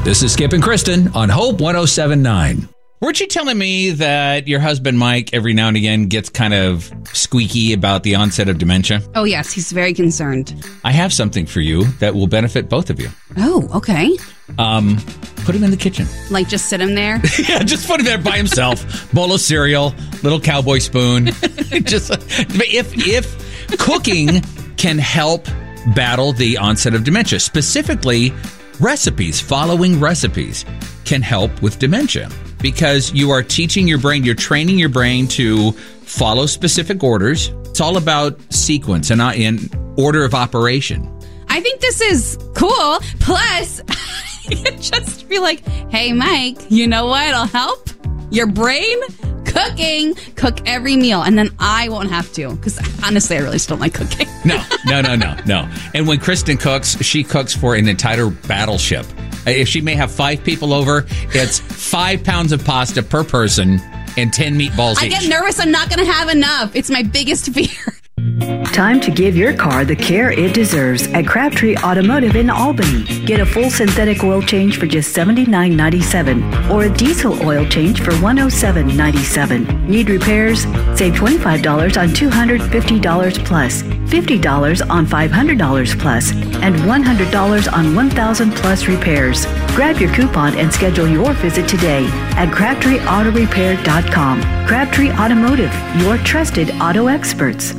This is Skip and Kristen on Hope 107.9. Weren't you telling me that your husband, Mike, every now and again gets kind of squeaky about the onset of dementia? Oh, yes. He's very concerned. I have something for you that will benefit both of you. Oh, okay. Put him in the kitchen. Like, just sit him there? Yeah, just put him there by himself. Bowl of cereal, little cowboy spoon. Just if cooking can help battle the onset of dementia, specifically following recipes can help with dementia. Because you are teaching your brain, you're training your brain to follow specific orders. It's all about sequence and not in order of operation. I think this is cool. Plus, you can just be like, hey, Mike, you know what? I'll help your brain cooking. Cook every meal. And then I won't have to. Because honestly, I really still don't like cooking. No. And when Kristen cooks, she cooks for an entire battleship. If she may have 5 people over, it's 5 pounds of pasta per person and 10 meatballs each. I get nervous I'm not going to have enough. It's my biggest fear. Time to give your car the care it deserves at Crabtree Automotive in Albany. Get a full synthetic oil change for just $79.97 or a diesel oil change for $107.97. Need repairs? Save $25 on $250 plus, $50 on $500 plus, and $100 on $1,000 plus repairs. Grab your coupon and schedule your visit today at CrabtreeAutoRepair.com. Crabtree Automotive, your trusted auto experts.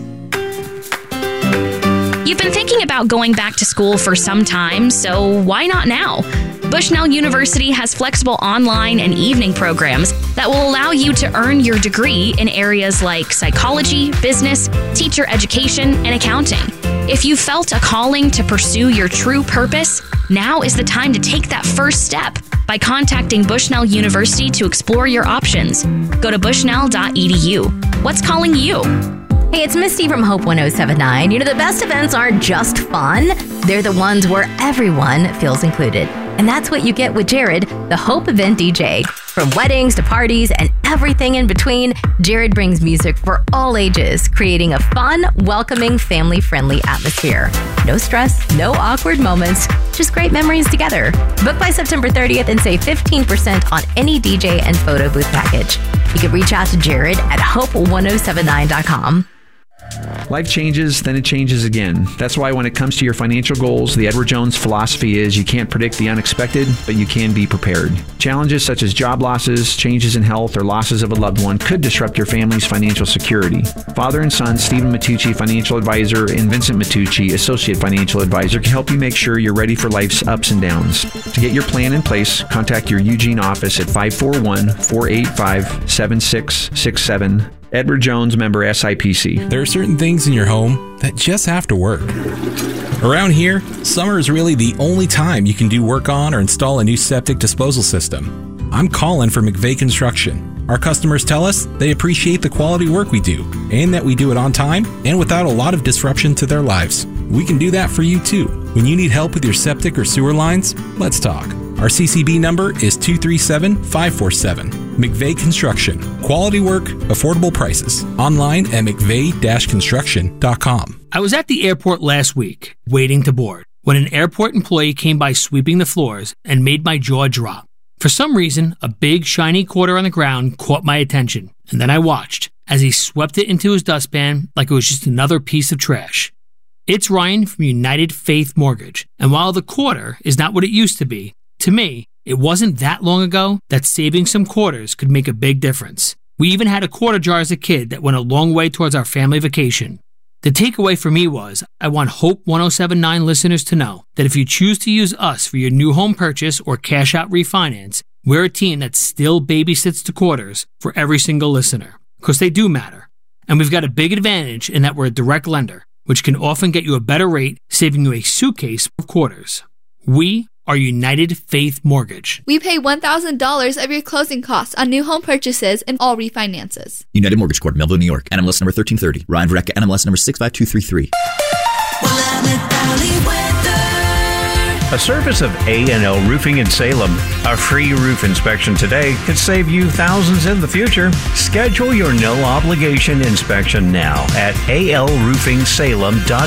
You've been thinking about going back to school for some time, so why not now? Bushnell University has flexible online and evening programs that will allow you to earn your degree in areas like psychology, business, teacher education, and accounting. If you felt a calling to pursue your true purpose, now is the time to take that first step by contacting Bushnell University to explore your options. Go to bushnell.edu. What's calling you? Hey, it's Misty from Hope 107.9. You know, the best events aren't just fun. They're the ones where everyone feels included. And that's what you get with Jared, the Hope Event DJ. From weddings to parties and everything in between, Jared brings music for all ages, creating a fun, welcoming, family-friendly atmosphere. No stress, no awkward moments, just great memories together. Book by September 30th and save 15% on any DJ and photo booth package. You can reach out to Jared at hope1079.com. Life changes, then it changes again. That's why when it comes to your financial goals, the Edward Jones philosophy is you can't predict the unexpected, but you can be prepared. Challenges such as job losses, changes in health, or losses of a loved one could disrupt your family's financial security. Father and son, Stephen Matucci, financial advisor, and Vincent Matucci, associate financial advisor, can help you make sure you're ready for life's ups and downs. To get your plan in place, contact your Eugene office at 541-485-7667. Edward Jones, member SIPC. There are certain things in your home that just have to work. Around here, summer is really the only time you can do work on or install a new septic disposal system. I'm calling for McVeigh Construction. Our customers tell us they appreciate the quality work we do and that we do it on time and without a lot of disruption to their lives. We can do that for you too. When you need help with your septic or sewer lines, let's talk. Our CCB number is 237-547. McVeigh Construction. Quality work, affordable prices. Online at mcveigh-construction.com. I was at the airport last week, waiting to board, when an airport employee came by sweeping the floors and made my jaw drop. For some reason, a big, shiny quarter on the ground caught my attention, and then I watched as he swept it into his dustpan like it was just another piece of trash. It's Ryan from United Faith Mortgage, and while the quarter is not what it used to be, to me, it wasn't that long ago that saving some quarters could make a big difference. We even had a quarter jar as a kid that went a long way towards our family vacation. The takeaway for me was, I want Hope 107.9 listeners to know that if you choose to use us for your new home purchase or cash out refinance, we're a team that still babysits the quarters for every single listener, because they do matter. And we've got a big advantage in that we're a direct lender, which can often get you a better rate, saving you a suitcase of quarters. We are United Faith Mortgage. We pay $1,000 of your closing costs on new home purchases and all refinances. United Mortgage Corp, Melville, New York. NMLS number 1330. Ryan Varecka, NMLS number 65233. A service of A&L Roofing in Salem. A free roof inspection today could save you thousands in the future. Schedule your no-obligation inspection now at alroofingsalem.com.